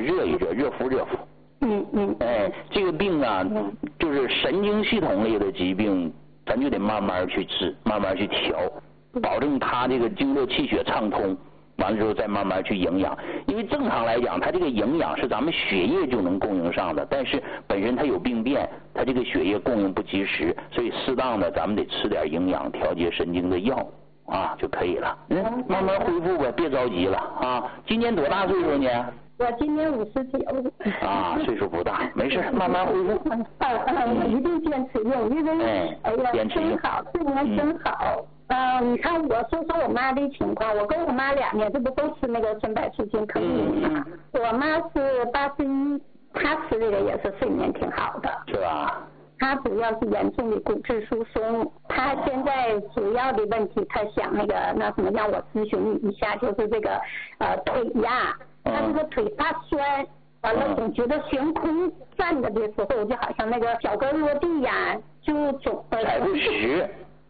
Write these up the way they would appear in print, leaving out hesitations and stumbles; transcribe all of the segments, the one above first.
热一热，热敷热敷。这个病啊，就是神经系统类的疾病，咱就得慢慢去治，慢慢去调，保证它这个经络气血畅通。完了之后再慢慢去营养，因为正常来讲，它这个营养是咱们血液就能供应上的，但是本身它有病变，它这个血液供应不及时，所以适当的咱们得吃点营养调节神经的药啊就可以了。慢慢恢复呗，别着急了啊。今年多大岁数呢？ 我今年59。 啊，岁数不大，没事，慢慢恢复。 我一定坚持用，因为呀，真好，对你真好。你看我说我妈的情况，我跟我妈2年，这不都吃那个参柏舒心颗粒吗？我妈是81，她吃这个也是睡眠挺好的， 是吧？ 她主要是严重的骨质疏松，她现在主要的问题，她想那什么让我咨询你一下，就是这个腿呀，她这个腿发酸，完了总觉得悬空站着的时候，就好像那个脚跟落地呀，就总踩不实。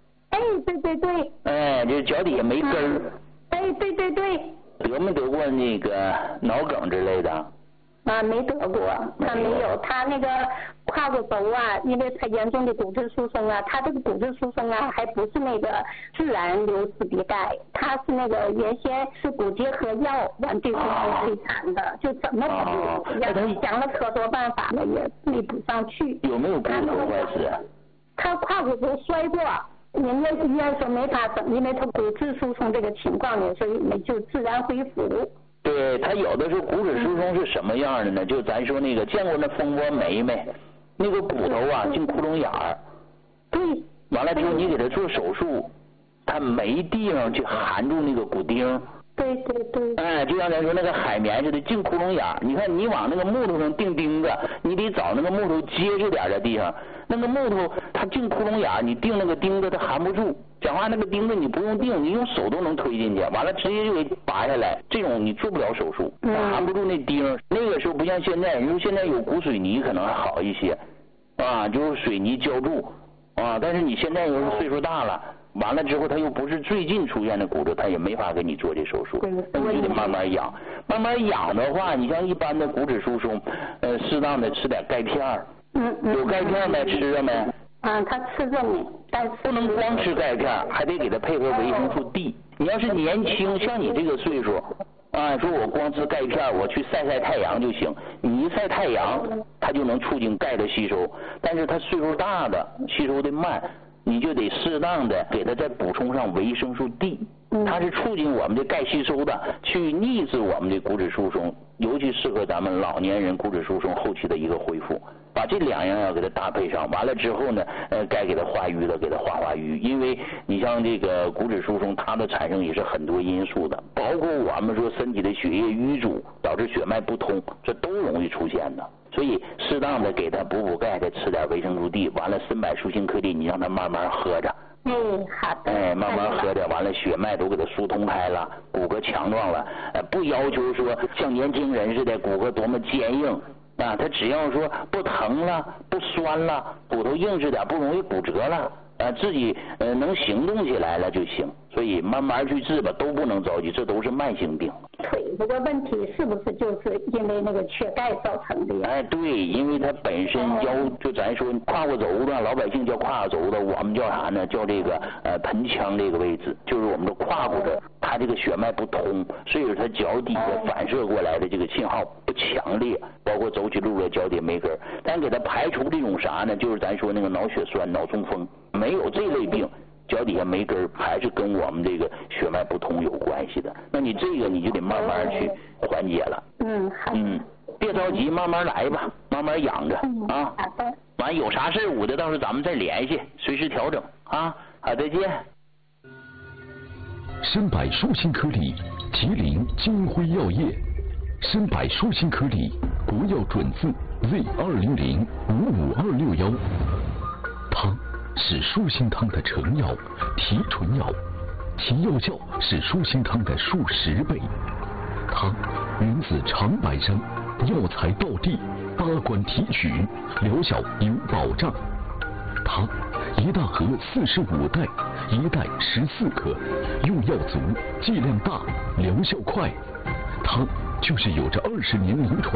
对， 就是脚底下没根儿。 对。 得没得过那个脑梗之类的？ 没得过，他没有，他那个胯骨轴啊，因为他严重的骨质疏松啊，他这个骨质疏松啊，还不是那个自然流失的钙，他是那个原先是骨结合药完对身体摧残的，就怎么补，想了可多办法了，也没补上去。 有没有骨头坏死？ 他胯骨轴摔过。人家医院说没法整，因为他骨质疏松这个情况呢，所以没就自然恢复。 对，他有的时候骨质疏松是什么样的呢？就咱说那个见过那蜂窝煤没？那个骨头啊进窟窿眼儿。 对。 完了之后你给他做手术，他没地方去含住那个骨钉。 对。 就像咱说那个海绵似的进窟窿眼儿。你看你往那个木头上钉钉子，你得找那个木头结实点的地方。那个木头它进窟窿眼儿，你钉那个钉子它含不住。讲话那个钉子你不用钉，你用手都能推进去，完了直接就给拔下来。这种你做不了手术，含不住那钉。那个时候不像现在，你说现在有骨水泥可能还好一些，就是水泥浇筑，但是你现在又是岁数大了。完了之后，他又不是最近出现的骨折，他也没法给你做这手术，那你就得慢慢养。慢慢养的话，你像一般的骨质疏松，适当的吃点钙片儿。有钙片没？吃着没？ 他吃着没，但是不能光吃钙片，还得给他配合维生素 D。你要是年轻，像你这个岁数，说我光吃钙片，我去晒晒太阳就行。你一晒太阳，它就能促进钙的吸收，但是他岁数大的吸收的慢。你就得适当的给他再补充上维生素 D， 它是促进我们的钙吸收的，去抑制我们的骨质疏松，尤其适合咱们老年人骨质疏松后期的一个恢复。把这2样要给它搭配上，完了之后呢，该给它化瘀的给它化瘀，因为你像这个骨质疏松，它的产生也是很多因素的，包括我们说身体的血液淤阻导致血脉不通，这都容易出现的。所以适当的给他补钙，再吃点维生素 D， 完了参柏舒心颗粒你让他慢慢喝着。 好的。 慢慢喝着，完了血脉都给他疏通开了，骨骼强壮了，不要求说像年轻人似的骨骼多么坚硬。他只要说不疼了，不酸了，骨头硬实点，不容易骨折了，自己能行动起来了就行。所以慢慢去治吧，都不能着急，这都是慢性病。 腿这个问题是不是就是因为那个缺钙造成的呀？ 对，因为它本身就咱说胯骨轴子，老百姓叫胯骨轴子，我们叫啥呢？叫这个盆腔这个位置，就是我们的胯骨这，它这个血脉不通，所以说它脚底下反射过来的这个信号不强烈，包括走起路来脚底没根儿。但给它排除这种啥呢？就是咱说那个脑血栓、脑中风，没有这类病。脚底下没根儿，还是跟我们这个血脉不通有关系的。那你这个你就得慢慢去缓解了。 好。 别着急，慢慢来吧，慢慢养着啊。 好的。 完有啥事我的到时候咱们再联系，随时调整啊。好，再见。 参柏舒心颗粒，吉林金辉药业。参柏舒心颗粒，国药准字 Z200-55261。汤是舒心汤的成药，提纯药，其药效是舒心汤的数10倍。汤源自长白山，药材到地，8关提取，疗效有保障。汤1大盒45袋，1袋14克，用药足，剂量大，疗效快。汤就是有着20年临床